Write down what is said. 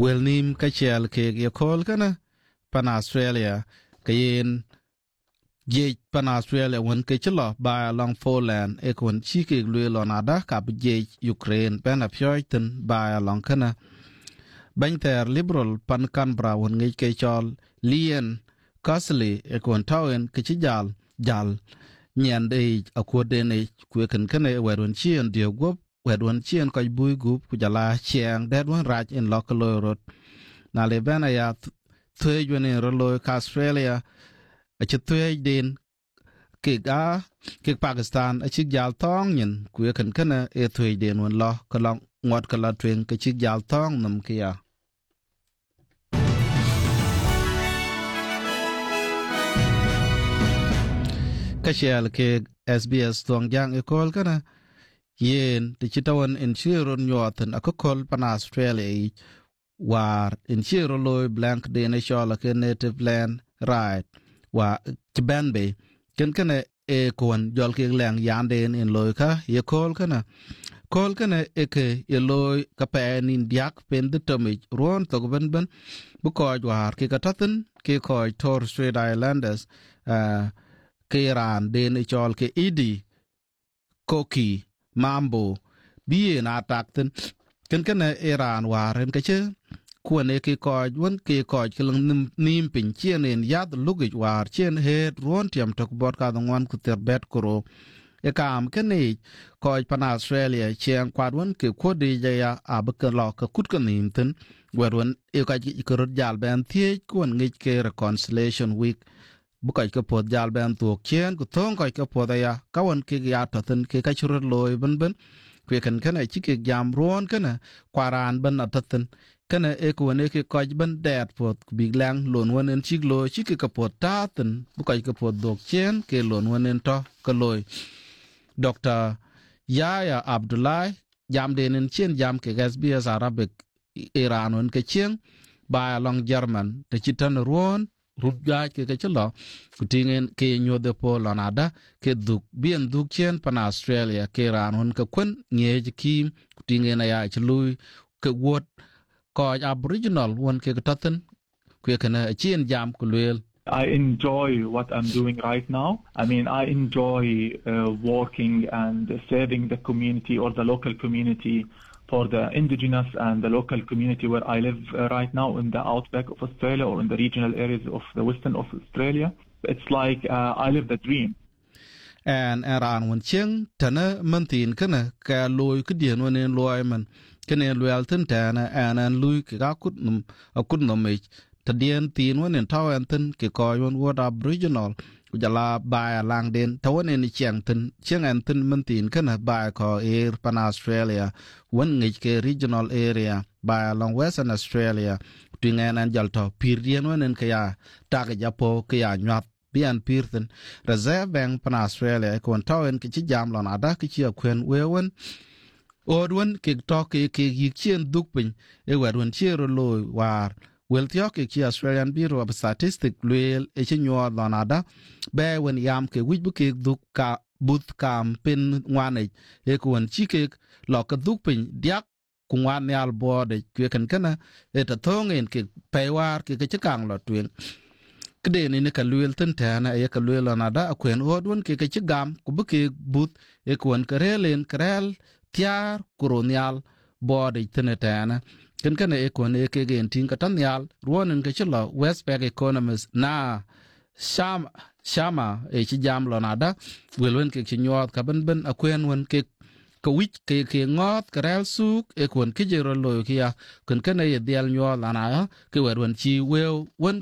wel nim ka chel ke ye kol kana pan Australia ke yin ye pan Australia won ke chlo ba long Poland e kon chi ke lwe lonada ka ye Ukraine pen a pyoiten ba long kana ban ter liberal pan Canberra won ngi ke chol lien Casley e kon tawen ke chi jal nyen de akode ne kweken kene wedon chien dio gop wedon chien ko bui gup ku jala chiang that one raj in local road na le bana ya thwe jwen rolo ka Australia a chthwe din ke Pakistan a chi jal tong nyen kweken kene e thwe din won lo ko long ngot ka la twen ke chi jal tong nam kia ka shel ke SBS tong jang e kol kana yen ti chitawan in chiron yoten akokol pan Australia war in chiro loy blank de ne shola ke native land right wa tbanbe ken kana e kon jol ke lang yanden in loy ka ye kol kana e ke ye loy ka pe nin diak pen de tomi ron to ben bu ko war ke kataten ke ko Torres Strait Islanders ke Iran de ne chol ke idi koki mambo biye na takten ken Iran waren ke che kuone ke ko won ke ko kelang nim pin chien en yad lugit war chien het ron tiam tok bot ka ngwan ku ter bet koro e kam kene ko pan Australia chien kwad won ke kodi ya abke lo ka kut ka nim ten werwon e ka ko jal ben tie kuon ngi ke reconciliation week bukai ka pod jal ben tu chien ku thong kai ka pod ya ka won ke ya taten ke ka churut loy ben kwe kan kana chi ke jam ron kana kwaran ben ataten kana e ko ne ke ko ben dat pod big lang lon won en chi lo chi ke ka pod taten bukai ka pod dok chien ke lon won en to ka loy Dr. Yaya Abdullah jam den en chien jam ke SBS Arabic Iran won ke chien ba long German te chitan ron rut ga ke chlo kutingen ke nyo de po lanada ke duk bien duk chen pan Australia ke ran hon ka kun nge kim kutingen ya chlui ke wot ko aboriginal won ke taten ke kana chien jam kulel I enjoy what I'm doing right now. I mean, I enjoy working and serving the community or the local community for the indigenous and the local community where I live right now in the outback of Australia or in the regional areas of the western of Australia. It's like I live the dream. And around when ching tana mantin kana ka loy kdien when loy man kana loyal tin tana and lui ka kut num me tadien tin when in taw anten ke koy won word aboriginal jala ba lang den tawon en chiang anten mantin kana ba ko air pan Australia won ngi ke regional area ba long western Australia tingen an jalto pirien won en kaya tak japo kaya nyap bian pirten reserve bank pan Australia kon tawen ke chi jam lon ada ke chi kwen wewen odwon ke to ke yikchen dukpin e wadwon chiro loy war wel tiok ke Australian Bureau of Statistics lwel e chinyo lonada be wen yam ke wij bu ke duk ka but kam pen ngwane e kon chike lo ka duk pin diak ku ngwan yal bode ke kan kana e ta thongen ke pewar ke chikang lo twen kede ni ka lwel ten tana e ka lwel lonada akwen odwon ke chigam ku bu ke but e kon karelen krel tiar kuronial bode tenetana ken kana e kon e ke gen tin katan yal ruonen ke chilo Westpac economist na shama e chi jam lonada welwen ke chinyot ka ben akwen won ke ka wich ke ngot karel suk e kon ke jero lo kia ken kana e dial nyol ana ke werwen chi wel won